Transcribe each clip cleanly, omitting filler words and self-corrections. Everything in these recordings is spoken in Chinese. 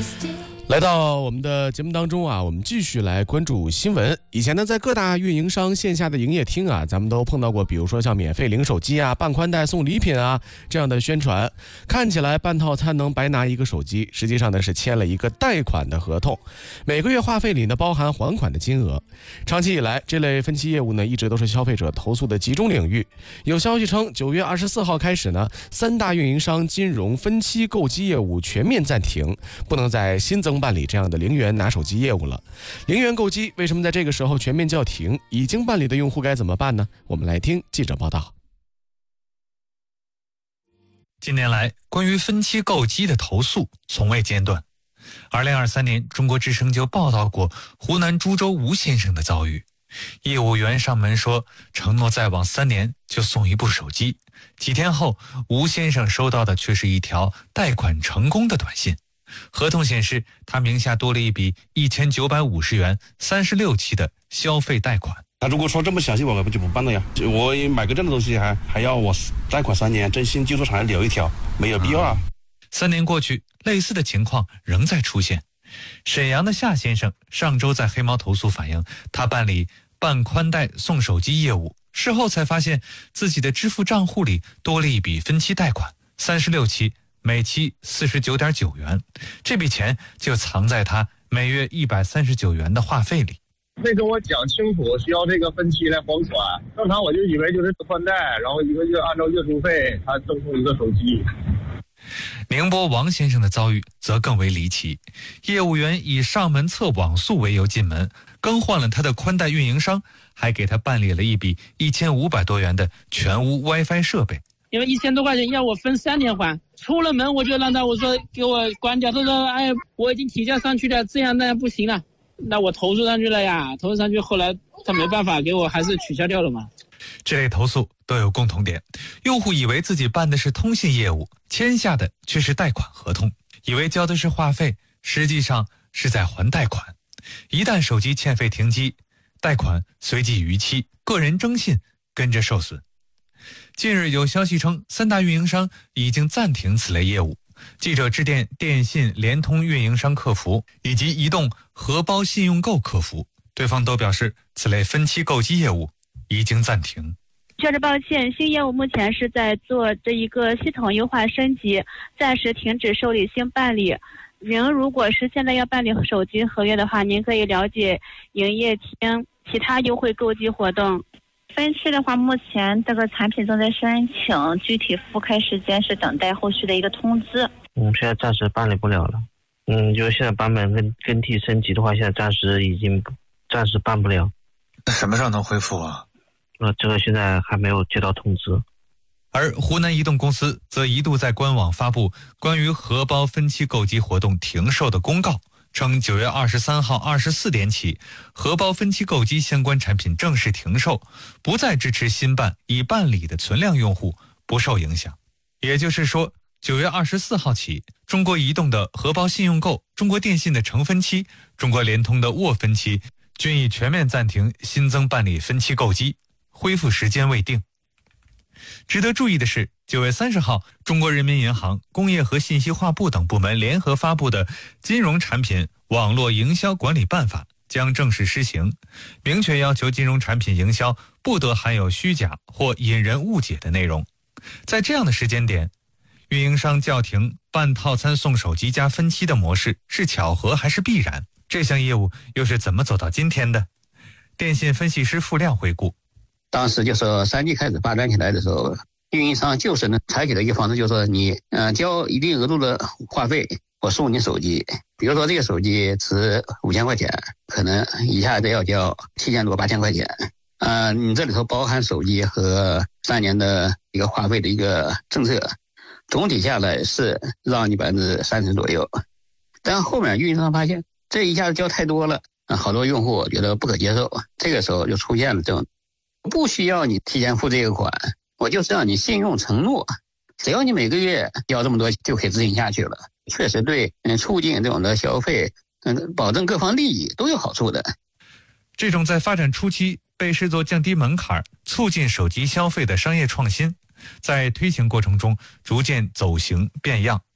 来到我们的节目当中啊，我们继续来关注新闻。以前呢，在各大运营商线下的营业厅啊，咱们都碰到过，比如说像免费领手机啊、办宽带送礼品啊这样的宣传。看起来办套餐能白拿一个手机，实际上呢是签了一个贷款的合同，每个月话费里呢包含还款的金额。长期以来，这类分期业务呢一直都是消费者投诉的集中领域。有消息称，9月24号开始呢，3大运营商金融分期购机业务全面暂停，不能再新增办理这样的零元拿手机业务了。零元购机为什么在这个时候全面叫停？已经办理的用户该怎么办呢？我们来听记者报道。 近年来，关于分期购机的投诉从未间断。2023年，中国之声就报道过湖南株洲吴先生的遭遇。业务员上门说，承诺再往3年就送一部手机。几天后，吴先生收到的却是一条贷款成功的短信。合同显示，他名下多了一笔1950元36期的消费贷款。 他如果说这么详细，我就不办了呀。我买个这样的东西还要我贷款3年，征信技术上还留一条，没有必要啊。 3年过去，类似的情况仍在出现。沈阳的夏先生上周在黑猫投诉反映，他办理办宽带送手机业务，事后才发现自己的支付账户里多了一笔分期贷款，36期，每期49.9元，这笔钱就藏在他每月139元的话费里。 没跟我讲清楚需要这个分期来还款，正常我就以为就是宽带，然后一个月按照月租费他赠送一个手机。 宁波王先生的遭遇则更为离奇，业务员以上门测网速为由进门，更换了他的宽带运营商，还给他办理了一笔1500多元的全屋 WiFi 设备。 因为1000多块钱要我分3年还，出了门我就让他我说给我关掉，他说哎我已经提交上去了，这样那样不行了，那我投诉上去了呀，投诉上去后来他没办法给我还是取消掉了嘛。 这类投诉都有共同点，用户以为自己办的是通信业务，签下的却是贷款合同，以为交的是话费，实际上是在还贷款。一旦手机欠费停机，贷款随即逾期，个人征信跟着受损。近日有消息称，3大运营商已经暂停此类业务。记者致电电信、联通运营商客服以及移动荷包信用购客服，对方都表示此类分期购机业务已经暂停。 确实抱歉，新业务目前是在做这一个系统优化升级，暂时停止受理新办理。您如果是现在要办理手机合约的话，您可以了解营业厅其他优惠购机活动。分期的话，目前这个产品正在申请，具体复开时间是等待后续的一个通知。 现在暂时办理不了了。就是现在版本更替升级的话，现在暂时办不了。 那什么时候能恢复啊？ 这个现在还没有接到通知。 而湖南移动公司则一度在官网发布关于荷包分期购机活动停售的公告，称9月23号24点起，荷包分期购机相关产品正式停售，不再支持新办已办理的存量用户不受影响。也就是说，9月24号起，中国移动的荷包信用购、中国电信的成分期、中国联通的握分期均已全面暂停新增办理分期购机，恢复时间未定。值得注意的是，9月30号，中国人民银行、工业和信息化部等部门联合发布的《金融产品网络营销管理办法》将正式施行，明确要求金融产品营销不得含有虚假或引人误解的内容。在这样的时间点，运营商叫停办套餐送手机加分期的模式是巧合还是必然？这项业务又是怎么走到今天的？电信分析师付亮回顾， 当时就说3G 开始发展起来的时候，运营商就是采取的一个方式，就是说你交一定额度的话费，我送你手机。比如说这个手机值5000块钱，可能一下子要交7000多8000块钱。你这里头包含手机和3年的一个话费的一个政策，总体下来是让你30%左右。但后面运营商发现这一下子交太多了，好多用户觉得不可接受，这个时候就出现了这种不需要你提前付这个款，我就是让你信用承诺，只要你每个月交这么多就可以执行下去了。确实对促进这种的消费，保证各方利益都有好处的。 这种在发展初期被视作降低门槛、促进手机消费的商业创新，在推行过程中逐渐走形变样。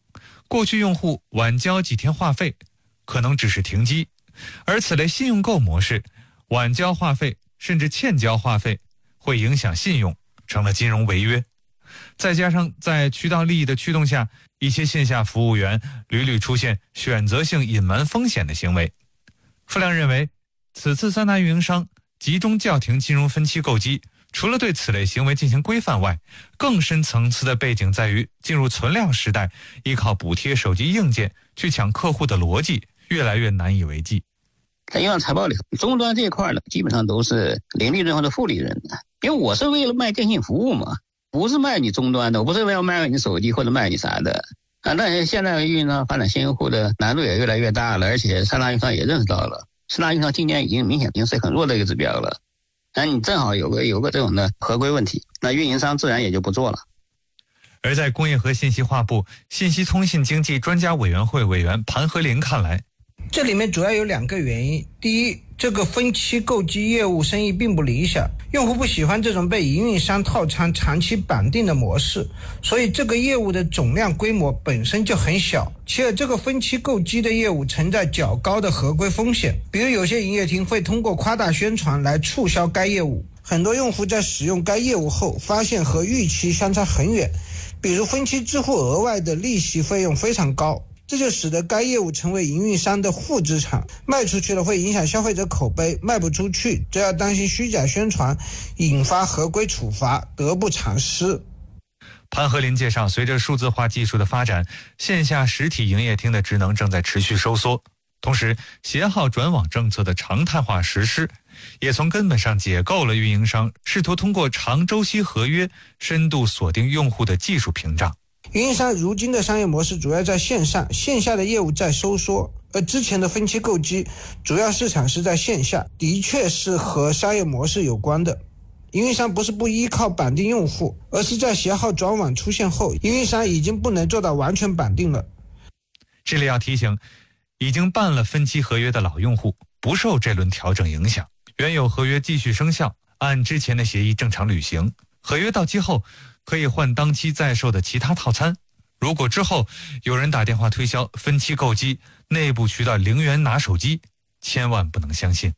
过去用户晚交几天话费可能只是停机，而此类信用购模式，晚交话费甚至欠交话费会影响信用，成了金融违约。再加上在渠道利益的驱动下，一些线下服务员屡屡出现选择性隐瞒风险的行为。傅亮认为，此次3大运营商集中叫停金融分期购机，除了对此类行为进行规范外，更深层次的背景在于进入存量时代，依靠补贴手机硬件去抢客户的逻辑越来越难以为继。 在银行财报里，终端这一块呢，基本上都是零利润或者负利润的，因为我是为了卖电信服务嘛，不是卖你终端的，我不是为了卖你手机或者卖你啥的。但现在运营商发展新用户的难度也越来越大了，而且3大运营商也认识到了，4大运营商今年已经明显是很弱的一个指标了。那你正好有个这种的合规问题，那运营商自然也就不做了。 而在工业和信息化部信息通信经济专家委员会委员盘和林看来， 这里面主要有2个原因。第一，这个分期购机业务生意并不理想，用户不喜欢这种被营运商套餐长期绑定的模式，所以这个业务的总量规模本身就很小。其二，这个分期购机的业务存在较高的合规风险，比如有些营业厅会通过夸大宣传来促销该业务，很多用户在使用该业务后发现和预期相差很远，比如分期支付额外的利息费用非常高，这就使得该业务成为营运商的负资产，卖出去了会影响消费者口碑，卖不出去则要担心虚假宣传引发合规处罚，得不偿失。 潘和林介绍，随着数字化技术的发展，线下实体营业厅的职能正在持续收缩，同时携号转网政策的常态化实施，也从根本上解构了运营商试图通过长周期合约深度锁定用户的技术屏障。 运营商如今的商业模式主要在线上，线下的业务在收缩，而之前的分期购机主要市场是在线下，的确是和商业模式有关的。运营商不是不依靠绑定用户，而是在携号转网出现后，运营商已经不能做到完全绑定了。 这里要提醒，已经办了分期合约的老用户不受这轮调整影响，原有合约继续生效，按之前的协议正常履行。合约到期后可以换当期在售的其他套餐。如果之后有人打电话推销分期购机，内部渠道0元拿手机，千万不能相信。